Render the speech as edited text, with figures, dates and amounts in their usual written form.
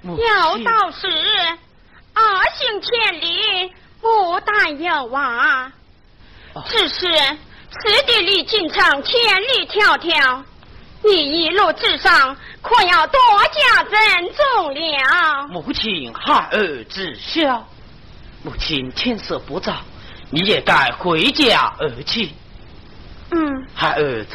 有道是儿行千里不但有娃，只是此地离京城千里迢迢，你一路之上可要多加珍重了。 母亲孩儿知晓。母亲天色不早，你也该回家而去。 嗯， 孩儿